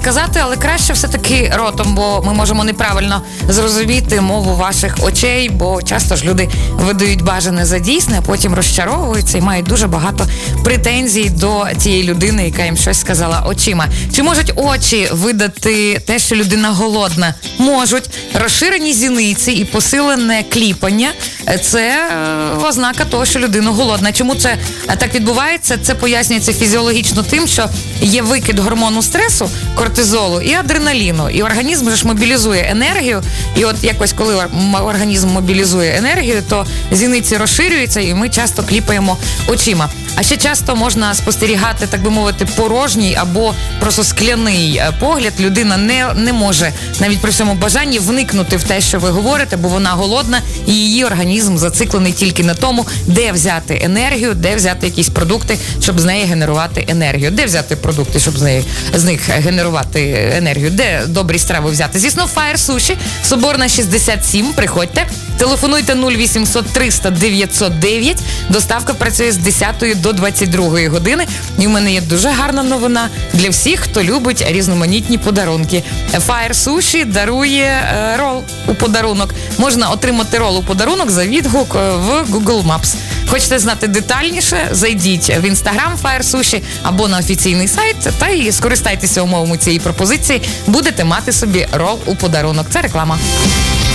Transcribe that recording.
сказати, але краще все-таки ротом, бо ми можемо неправильно зрозуміти мову ваших очей, бо часто ж люди видають бажане за дійсне, а потім розчаровуються і мають дуже багато претензій до тієї людини, яка їм щось сказала очима. Чи можуть очі видати те, що людина голодна? Можуть. Розширені зіниці і посилене кліпання – це ознака того, що людина голодна. Чому це так відбувається? Це пояснюється фізіологічно тим, що є викид гормону стресу, кортизолу і адреналіну. І організм же ж мобілізує енергію. І от якось, коли організм мобілізує енергію, то зіниці розширюються, і ми часто кліпаємо очима. А ще часто можна спостерігати, так би мовити, порожній або просто скляний погляд. Людина не може навіть при всьому бажанні вникнути в те, що ви говорите, бо вона голодна, і її організм зациклений тільки на тому, де взяти енергію, де взяти якісь продукти, щоб з неї генерувати енергію. Де взяти продукти, щоб з них генерувати енергію? Де добрі страви взяти? Звісно, Fire Sushi, Соборна 67, приходьте. Телефонуйте 0800 300 909. Доставка працює з 10 до 22 години. І в мене є дуже гарна новина для всіх, хто любить різноманітні подарунки. Fire Sushi дарує рол у подарунок. Можна отримати рол у подарунок за відгук в Google Maps. Хочете знати детальніше? Зайдіть в Instagram Fire Sushi або на офіційний сайт та і скористайтеся умовами цієї пропозиції. Будете мати собі рол у подарунок. Це реклама.